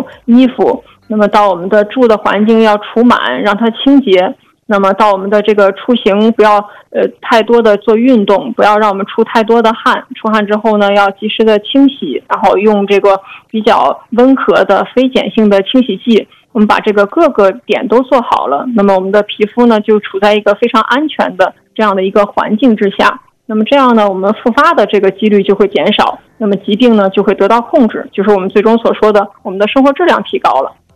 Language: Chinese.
衣服，那么到我们的住的环境要除螨，让它清洁。那么到我们的这个出行不要太多的做运动，不要让我们出太多的汗，出汗之后呢要及时的清洗，然后用这个比较温和的非碱性的清洗剂，我们把这个各个点都做好了，那么我们的皮肤呢就处在一个非常安全的这样的一个环境之下，那么这样呢我们复发的这个几率就会减少，那么疾病呢就会得到控制，就是我们最终所说的我们的生活质量提高了。